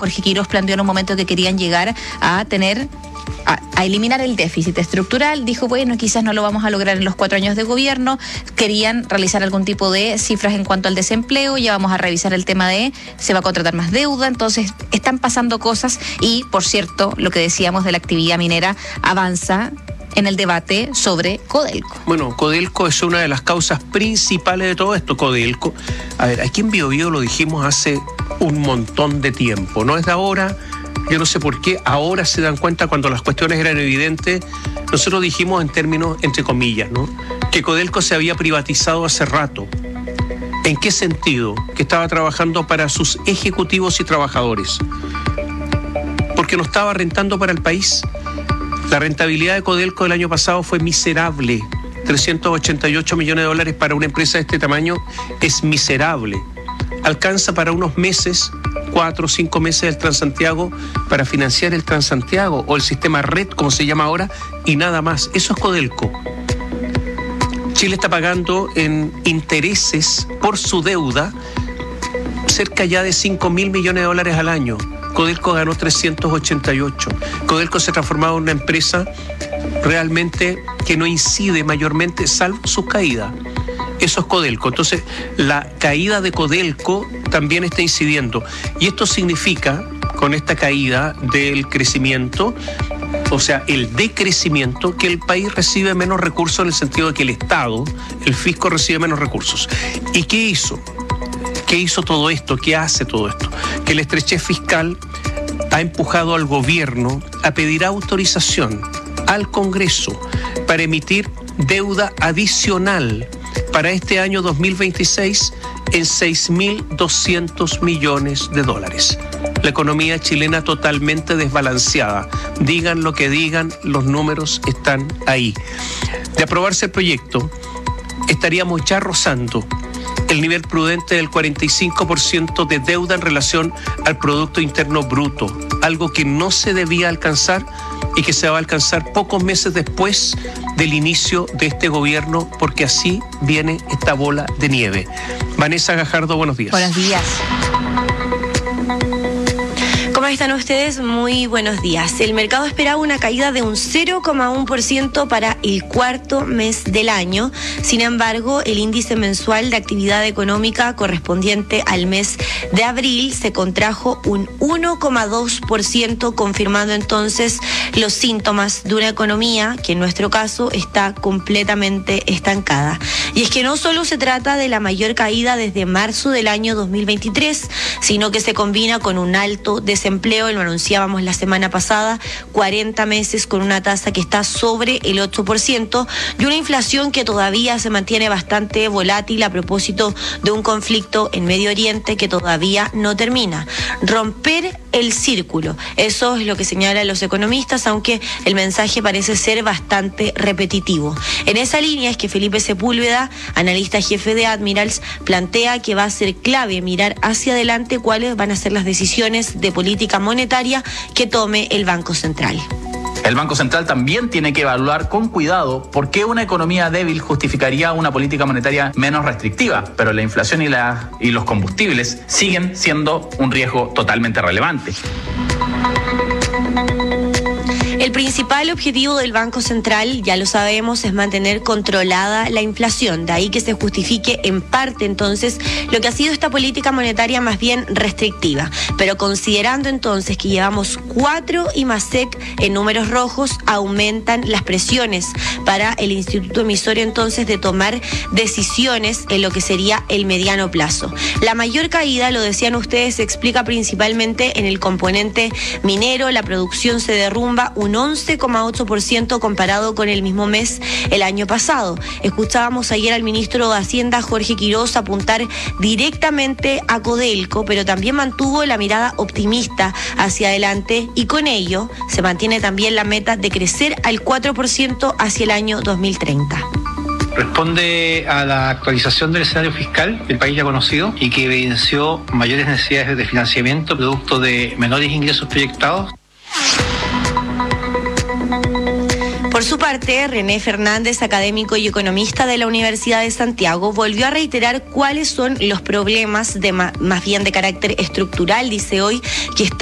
Jorge Quirós planteó en un momento que querían llegar a eliminar el déficit estructural. Dijo, bueno, quizás no lo vamos a lograr en los 4 años de gobierno. Querían realizar algún tipo de cifras en cuanto al desempleo. Ya vamos a revisar el tema de se va a contratar más deuda. Entonces, están pasando cosas y, por cierto, lo que decíamos de la actividad minera avanza en el debate sobre Codelco. Bueno, Codelco es una de las causas principales de todo esto. Codelco, a ver, aquí en Biobío lo dijimos hace un montón de tiempo, no es de ahora. Yo no sé por qué ahora se dan cuenta cuando las cuestiones eran evidentes. Nosotros dijimos en términos, entre comillas, ¿no?, que Codelco se había privatizado hace rato. ¿En qué sentido? Que estaba trabajando para sus ejecutivos y trabajadores. Porque no estaba rentando para el país. La rentabilidad de Codelco del año pasado fue miserable. 388 millones de dólares para una empresa de este tamaño es miserable. Alcanza para unos meses, 4 o 5 meses del Transantiago para financiar el Transantiago o el sistema red, como se llama ahora, y nada más. Eso es Codelco. Chile está pagando en intereses por su deuda cerca ya de 5.000 millones de dólares al año. Codelco ganó 388. Codelco se ha transformado en una empresa realmente que no incide mayormente, salvo sus caídas. Eso es Codelco. Entonces, la caída de Codelco también está incidiendo. Y esto significa, con esta caída del crecimiento, o sea, el decrecimiento, que el país recibe menos recursos en el sentido de que el Estado, el fisco, recibe menos recursos. ¿Y qué hizo? ¿Qué hizo todo esto? ¿Qué hace todo esto? Que la estrechez fiscal ha empujado al gobierno a pedir autorización al Congreso para emitir deuda adicional para este año 2026 en 6.200 millones de dólares. La economía chilena totalmente desbalanceada. Digan lo que digan, los números están ahí. De aprobarse el proyecto, estaríamos ya rozando el nivel prudente del 45% de deuda en relación al Producto Interno Bruto, algo que no se debía alcanzar y que se va a alcanzar pocos meses después del inicio de este gobierno, porque así viene esta bola de nieve. Vanessa Gajardo, buenos días. Buenos días. ¿Cómo están ustedes? Muy buenos días. El mercado esperaba una caída de un 0,1% para el cuarto mes del año. Sin embargo, el índice mensual de actividad económica correspondiente al mes de abril se contrajo un 1,2%, confirmando entonces los síntomas de una economía que en nuestro caso está completamente estancada. Y es que no solo se trata de la mayor caída desde marzo del año 2023, sino que se combina con un alto desempleo, lo anunciábamos la semana pasada, 40 meses con una tasa que está sobre el 8% y una inflación que todavía se mantiene bastante volátil a propósito de un conflicto en Medio Oriente que todavía no termina. Romper el círculo, eso es lo que señalan los economistas, aunque el mensaje parece ser bastante repetitivo. En esa línea es que Felipe Sepúlveda, analista jefe de Admirals, plantea que va a ser clave mirar hacia adelante cuáles van a ser las decisiones de política monetaria que tome el Banco Central. El Banco Central también tiene que evaluar con cuidado por qué una economía débil justificaría una política monetaria menos restrictiva, pero la inflación y los combustibles siguen siendo un riesgo totalmente relevante. El principal objetivo del Banco Central, ya lo sabemos, es mantener controlada la inflación. De ahí que se justifique en parte entonces lo que ha sido esta política monetaria más bien restrictiva. Pero considerando entonces que llevamos 4 IMASEC en números rojos, aumentan las presiones para el Instituto Emisorio entonces de tomar decisiones en lo que sería el mediano plazo. La mayor caída, lo decían ustedes, se explica principalmente en el componente minero. La producción se derrumba un 11,8% comparado con el mismo mes el año pasado. Escuchábamos ayer al ministro de Hacienda, Jorge Quirós, apuntar directamente a Codelco, pero también mantuvo la mirada optimista hacia adelante y con ello se mantiene también la meta de crecer al 4% hacia el año 2030. Responde a la actualización del escenario fiscal del país ya conocido y que evidenció mayores necesidades de financiamiento producto de menores ingresos proyectados. Por su parte, René Fernández, académico y economista de la Universidad de Santiago, volvió a reiterar cuáles son los problemas más bien de carácter estructural, dice hoy, que